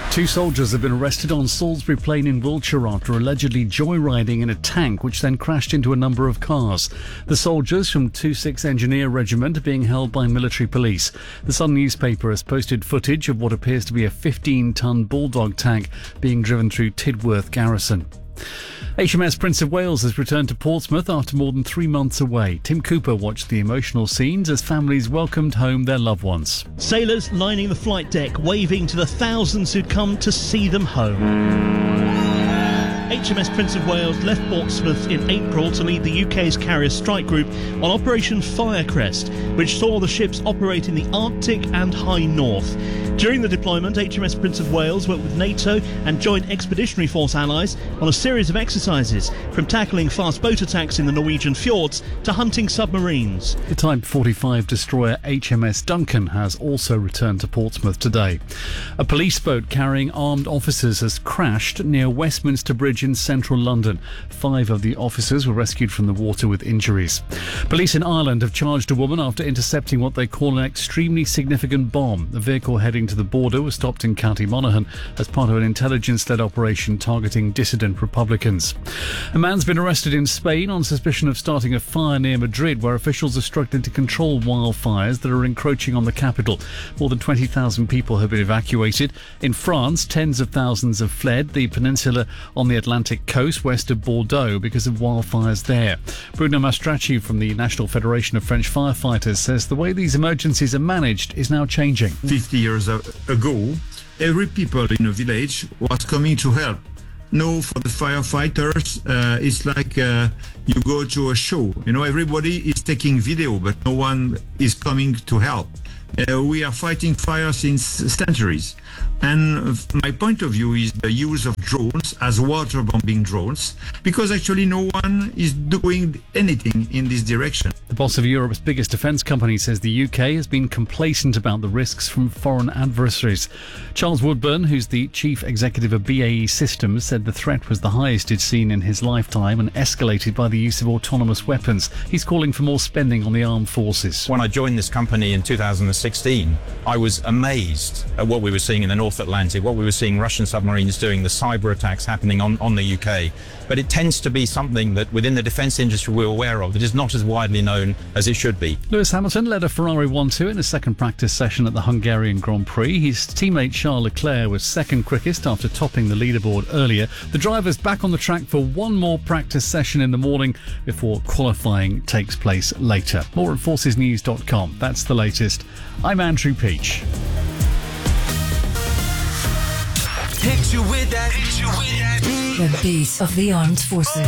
Two soldiers have been arrested on Salisbury Plain in Wiltshire after allegedly joyriding in a tank which then crashed into a number of cars. The soldiers from 26 Engineer Regiment are being held by military police. The Sun newspaper has posted footage of what appears to be a 15-ton Bulldog tank being driven through Tidworth Garrison. HMS Prince of Wales has returned to Portsmouth after more than 3 months away. Tim Cooper watched the emotional scenes as families welcomed home their loved ones. Sailors lining the flight deck, waving to the thousands who'd come to see them home. HMS Prince of Wales left Portsmouth in April to lead the UK's carrier strike group on Operation Firecrest, which saw the ships operate in the Arctic and High North. During the deployment, HMS Prince of Wales worked with NATO and Joint Expeditionary Force allies on a series of exercises, from tackling fast boat attacks in the Norwegian fjords to hunting submarines. The Type 45 destroyer HMS Duncan has also returned to Portsmouth today. A police boat carrying armed officers has crashed near Westminster Bridge in central London. 5 of the officers were rescued from the water with injuries. Police in Ireland have charged a woman after intercepting what they call an extremely significant bomb. The vehicle heading to the border was stopped in County Monaghan as part of an intelligence-led operation targeting dissident Republicans. A man's been arrested in Spain on suspicion of starting a fire near Madrid, where officials are struggling to control wildfires that are encroaching on the capital. More than 20,000 people have been evacuated. In France, tens of thousands have fled the peninsula on the Atlantic coast west of Bordeaux because of wildfires there. Bruno Mastracci from the National Federation of French Firefighters says the way these emergencies are managed is now changing. 50 years ago, every people in a village was coming to help. Now, for the firefighters, it's like you go to a show. Everybody is taking video, but no one is coming to help. We are fighting fire since centuries. And my point of view is the use of drones as waterbombing drones, because actually no one is doing anything in this direction. The boss of Europe's biggest defence company says the UK has been complacent about the risks from foreign adversaries. Charles Woodburn, who's the chief executive of BAE Systems, said the threat was the highest he'd seen in his lifetime and escalated by the use of autonomous weapons. He's calling for more spending on the armed forces. When I joined this company in 2016, I was amazed at what we were seeing in the North Atlantic, what we were seeing Russian submarines doing, the cyber attacks happening on the UK. But it tends to be something that within the defence industry we're aware of that is not as widely known as it should be. Lewis Hamilton led a Ferrari 1-2 in a second practice session at the Hungarian Grand Prix. His teammate Charles Leclerc was second quickest after topping the leaderboard earlier. The driver's back on the track for one more practice session in the morning before qualifying takes place later. More at forcesnews.com. That's the latest. I'm Andrew Peach. The beat of the armed forces.